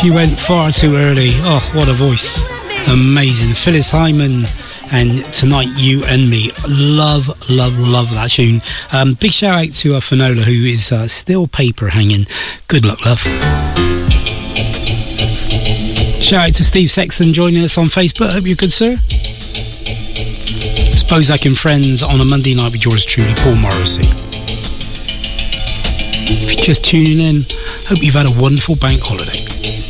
She went far too early. Oh, what a voice. Amazing. Phyllis Hyman and Tonight You and Me. Love that tune. Big shout out to Finola, who is still paper hanging. Good luck, love. Shout out to Steve Sexton joining us on Facebook. Hope you're good, sir. Bozak and Friends on a Monday night with yours truly, Paul Morrissey. If you're just tuning in, hope you've had a wonderful bank holiday.